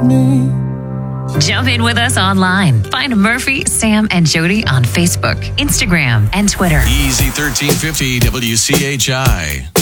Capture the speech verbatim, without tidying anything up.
me. Jump in with us online. Find Murphy, Sam, and Jody on Facebook, Instagram, and Twitter. Easy thirteen fifty W C H I.